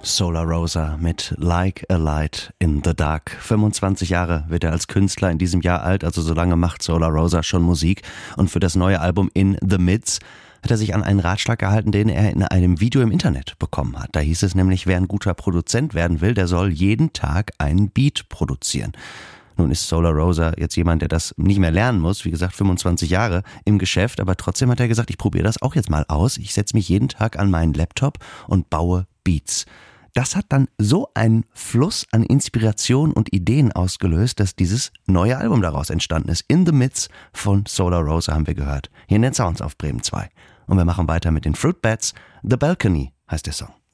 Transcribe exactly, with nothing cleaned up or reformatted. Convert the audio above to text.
Solar Rosa mit Like a Light in the Dark. fünfundzwanzig Jahre wird er als Künstler in diesem Jahr alt, also so lange macht Solar Rosa schon Musik. Und für das neue Album In the Midst hat er sich an einen Ratschlag gehalten, den er in einem Video im Internet bekommen hat. Da hieß es nämlich, wer ein guter Produzent werden will, der soll jeden Tag einen Beat produzieren. Nun ist Solar Rosa jetzt jemand, der das nicht mehr lernen muss. Wie gesagt, fünfundzwanzig Jahre im Geschäft. Aber trotzdem hat er gesagt, ich probiere das auch jetzt mal aus. Ich setze mich jeden Tag an meinen Laptop und baue Beats. Das hat dann so einen Fluss an Inspiration und Ideen ausgelöst, dass dieses neue Album daraus entstanden ist. In the Midst von Solar Rosa haben wir gehört. Hier in den Sounds auf Bremen zwei. Und wir machen weiter mit den Fruit Bats. The Balcony heißt der Song.